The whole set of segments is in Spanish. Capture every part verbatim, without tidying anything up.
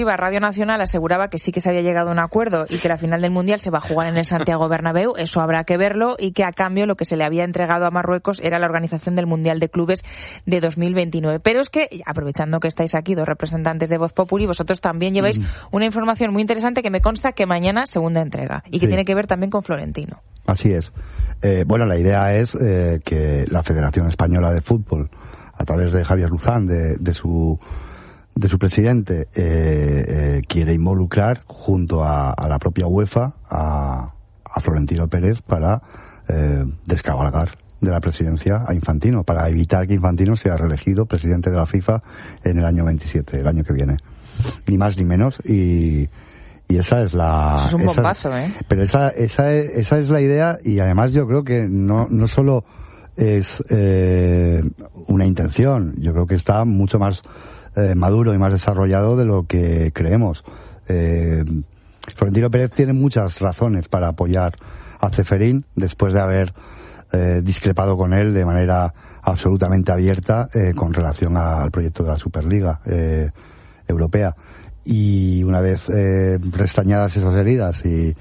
Radio Nacional aseguraba que sí que se había llegado a un acuerdo y que la final del Mundial se va a jugar en el Santiago Bernabéu, eso habrá que verlo, y que a cambio lo que se le había entregado a Marruecos era la organización del Mundial de Clubes de dos mil veintinueve. Pero es que, aprovechando que estáis aquí, dos representantes de Voz Populi, vosotros también lleváis mm. una información muy interesante que me consta que mañana segunda entrega y que sí. tiene que ver también con Florentino. Así es. Eh, bueno, la idea es eh, que la Federación Española de Fútbol, a través de Javier Luzán, de, de su de su presidente, eh, eh, quiere involucrar junto a, a la propia UEFA a, a Florentino Pérez para eh, descabalgar de la presidencia a Infantino, para evitar que Infantino sea reelegido presidente de la FIFA en el año veintisiete, el año que viene. Ni más ni menos, y, y esa es la... Eso es un bombazo, esa, ¿eh? Pero esa, esa, es, esa es la idea, y además yo creo que no, no solo es eh, una intención, yo creo que está mucho más Eh, maduro y más desarrollado de lo que creemos. Eh, Florentino Pérez tiene muchas razones para apoyar a Ceferín después de haber eh, discrepado con él de manera absolutamente abierta eh, con relación a, al proyecto de la Superliga eh, Europea. Y una vez eh, restañadas esas heridas y,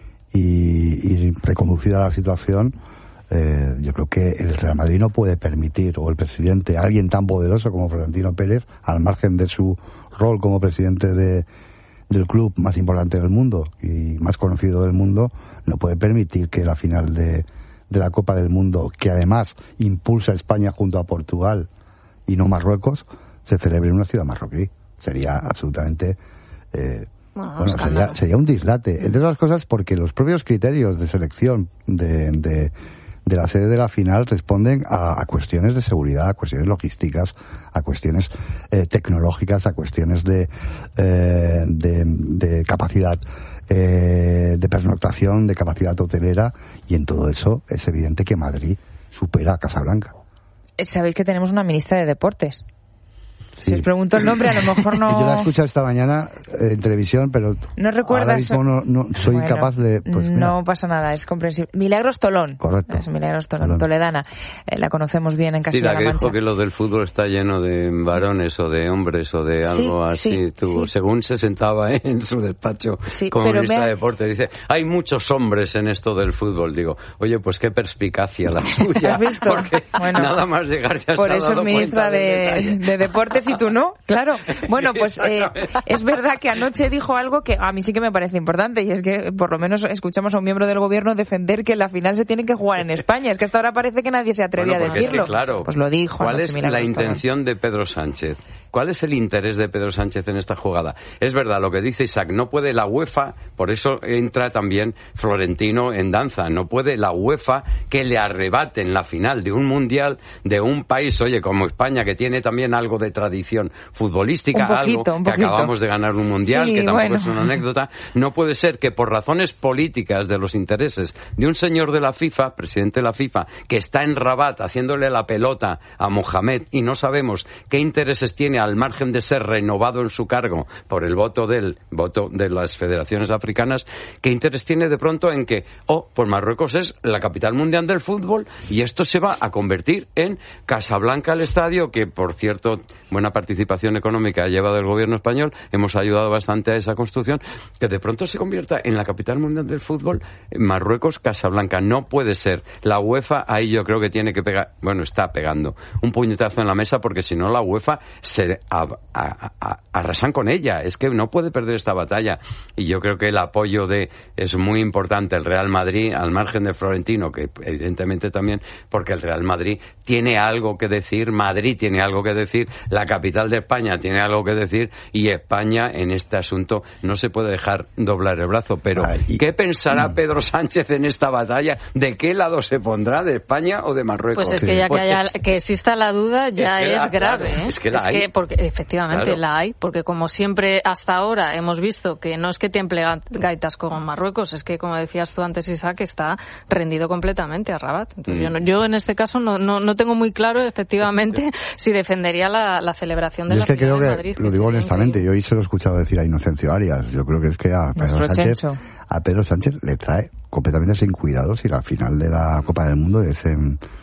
y, y reconducida la situación, Eh, yo creo que el Real Madrid no puede permitir, o el presidente, alguien tan poderoso como Florentino Pérez, al margen de su rol como presidente de, del club más importante del mundo y más conocido del mundo, no puede permitir que la final de, de la Copa del Mundo, que además impulsa a España junto a Portugal y no Marruecos, se celebre en una ciudad marroquí. Sería absolutamente... Eh, Bueno, bueno sería, sería un dislate. Entre otras cosas porque los propios criterios de selección de, de, de la sede de la final responden a, a cuestiones de seguridad, a cuestiones logísticas, a cuestiones eh, tecnológicas, a cuestiones de, eh, de, de capacidad eh, de pernoctación, de capacidad hotelera, y en todo eso es evidente que Madrid supera a Casablanca. Sabéis que tenemos una ministra de Deportes. Si os pregunto el nombre, a lo mejor no... Yo la he escuchado esta mañana eh, en televisión, pero no recuerdas... ahora mismo no, no soy bueno, incapaz de... Pues, no pasa nada, es comprensible. Milagros Tolón. Correcto. Es Milagros Tolón, Tolón. Toledana. Eh, la conocemos bien en Castilla-La Mancha. Sí, la que dijo que lo del fútbol está lleno de varones o de hombres o de algo sí, así. Sí, tuvo, sí. Según se sentaba en su despacho sí, como ministra ha... de Deportes, dice, hay muchos hombres en esto del fútbol. Digo, oye, pues qué perspicacia la suya. ¿Has visto? Porque bueno, nada más llegar ya por se ha eso dado es ministra de, de Deportes y tú no, claro. Bueno, pues eh, es verdad que anoche dijo algo que a mí sí que me parece importante, y es que por lo menos escuchamos a un miembro del gobierno defender que la final se tiene que jugar en España. Es que hasta ahora parece que nadie se atrevía bueno, a decirlo. Es que, claro, pues lo dijo. ¿Cuál es la intención de Pedro Sánchez? ¿Cuál es el interés de Pedro Sánchez en esta jugada? Es verdad lo que dice Isaac, no puede la UEFA, por eso entra también Florentino en danza, no puede la UEFA que le arrebaten la final de un mundial de un país, oye, como España, que tiene también algo de tradición futbolística, poquito, algo que acabamos de ganar un mundial, sí, que tampoco bueno. es una anécdota. No puede ser que por razones políticas de los intereses de un señor de la FIFA, presidente de la FIFA, que está en Rabat haciéndole la pelota a Mohamed y no sabemos qué intereses tiene al margen de ser renovado en su cargo por el voto del voto de las federaciones africanas, qué interés tiene de pronto en que, oh, pues Marruecos es la capital mundial del fútbol y esto se va a convertir en Casablanca, el estadio, que por cierto, buena participación económica ha llevado el gobierno español, hemos ayudado bastante a esa construcción, que de pronto se convierta en la capital mundial del fútbol, Marruecos, Casablanca. No puede ser. La UEFA ahí yo creo que tiene que pegar, bueno, está pegando un puñetazo en la mesa, porque si no la UEFA se a, a, a, arrasan con ella. Es que no puede perder esta batalla, y yo creo que el apoyo de es muy importante el Real Madrid, al margen de Florentino, que evidentemente también, porque el Real Madrid tiene algo que decir, Madrid tiene algo que decir, la capital de España tiene algo que decir, y España en este asunto no se puede dejar doblar el brazo. Pero Ay, ¿qué pensará mm. Pedro Sánchez en esta batalla? ¿De qué lado se pondrá? ¿De España o de Marruecos? Pues es que ya que, haya, que exista la duda ya es, que es la, grave. Claro, ¿eh? Es que la es hay. Que porque, efectivamente claro. la hay, porque como siempre hasta ahora hemos visto que no es que temple gaitas con Marruecos, es que como decías tú antes, Isaac, está rendido completamente a Rabat. Entonces mm. yo, no, yo en este caso no, no, no tengo muy claro efectivamente si defendería la, la celebración de yo la es que final creo de Madrid. Que, lo digo honestamente, yo hoy se lo he escuchado decir a Inocencio Arias, yo creo que es que a Pedro, Sánchez, a Pedro Sánchez le trae completamente sin cuidado si la final de la Copa del Mundo es en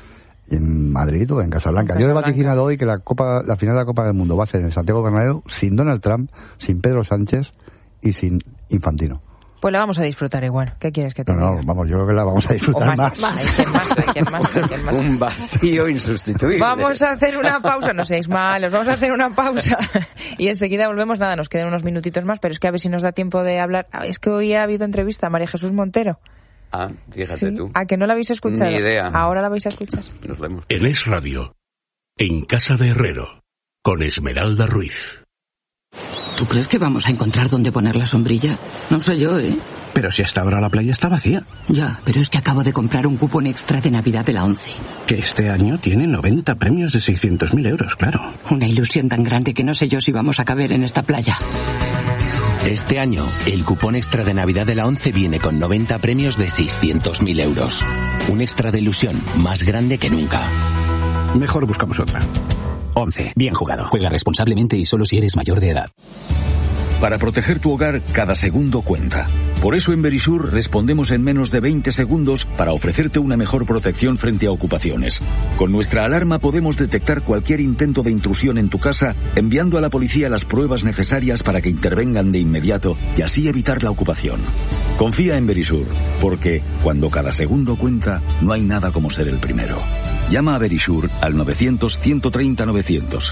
en Madrid o en Casablanca. En Casablanca. Yo he vaticinado hoy que la Copa, la final de la Copa del Mundo va a ser en el Santiago Bernabéu sin Donald Trump, sin Pedro Sánchez y sin Infantino. Pues la vamos a disfrutar igual. ¿Qué quieres que te no, diga? No, vamos, yo creo que la vamos a disfrutar más. más. más. Hay quien más, hay quien más, hay quien más. Un vacío insustituible. Vamos a hacer una pausa, no seáis malos, vamos a hacer una pausa y enseguida volvemos. Nada, nos quedan unos minutitos más, pero es que a ver si nos da tiempo de hablar. Es que hoy ha habido entrevista a María Jesús Montero. Ah, fíjate ¿Sí? tú. ¿A que no la habéis escuchado? Ni idea. Ahora la vais a escuchar. Nos vemos. En Es Radio, en Casa de Herrero, con Esmeralda Ruiz. ¿Tú crees que vamos a encontrar dónde poner la sombrilla? No sé yo, ¿eh? Pero si hasta ahora la playa está vacía. Ya, pero es que acabo de comprar un cupón extra de Navidad de la ONCE. Que este año tiene noventa premios de seiscientos mil euros, claro. Una ilusión tan grande que no sé yo si vamos a caber en esta playa. Este año, el cupón extra de Navidad de la ONCE viene con noventa premios de seiscientos mil euros. Un extra de ilusión más grande que nunca. Mejor buscamos otra. ONCE. Bien jugado. Juega responsablemente y solo si eres mayor de edad. Para proteger tu hogar, cada segundo cuenta. Por eso en Verisur respondemos en menos de veinte segundos para ofrecerte una mejor protección frente a ocupaciones. Con nuestra alarma podemos detectar cualquier intento de intrusión en tu casa, enviando a la policía las pruebas necesarias para que intervengan de inmediato y así evitar la ocupación. Confía en Verisur, porque cuando cada segundo cuenta, no hay nada como ser el primero. Llama a Verisur al novecientos, ciento treinta, novecientos.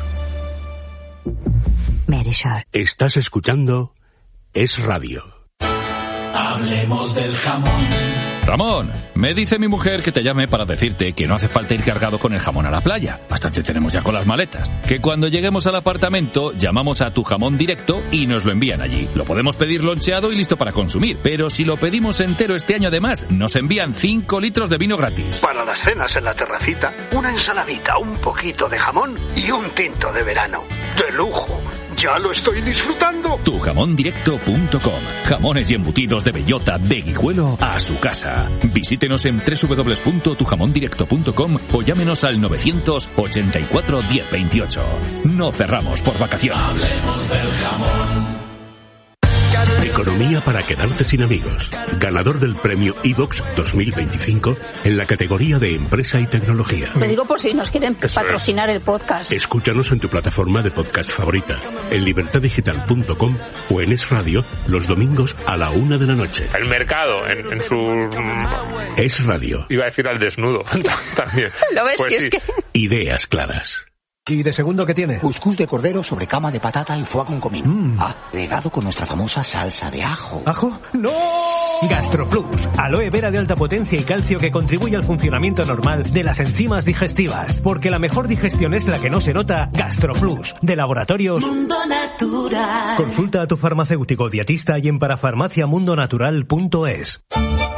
Verisur. Estás escuchando Es Radio. Hablemos del jamón. Ramón, me dice mi mujer que te llame para decirte que no hace falta ir cargado con el jamón a la playa. Bastante tenemos ya con las maletas. Que cuando lleguemos al apartamento, llamamos a Tu Jamón Directo y nos lo envían allí. Lo podemos pedir loncheado y listo para consumir. Pero si lo pedimos entero este año además, nos envían cinco litros de vino gratis. Para las cenas en la terracita, una ensaladita, un poquito de jamón y un tinto de verano. ¡De lujo! ¡Ya lo estoy disfrutando! tu jamón directo punto com. Jamones y embutidos de bellota, de Guijuelo a su casa. Visítenos en doble u doble u doble u punto tu jamón directo punto com o llámenos al novecientos ochenta y cuatro, diez veintiocho. No cerramos por vacaciones. Hablemos del jamón. Economía para quedarte sin amigos. Ganador del premio iVox dos mil veinticinco en la categoría de Empresa y Tecnología. Te digo por si nos quieren Eso patrocinar es. el podcast. Escúchanos en tu plataforma de podcast favorita, en libertad digital punto com o en Es Radio los domingos a la una de la noche. El mercado en, en su... Es Radio. Iba a decir al desnudo también. ¿Lo ves? Pues Si sí. es que... Ideas claras. ¿Y de segundo qué tiene? Cuscús de cordero sobre cama de patata y foie con comino. Mm. Agregado con nuestra famosa salsa de ajo. ¿Ajo? ¡No! GastroPlus. Aloe vera de alta potencia y calcio que contribuye al funcionamiento normal de las enzimas digestivas. Porque la mejor digestión es la que no se nota. GastroPlus. De Laboratorios Mundo Natural. Consulta a tu farmacéutico dietista y en parafarmaciamundonatural punto es.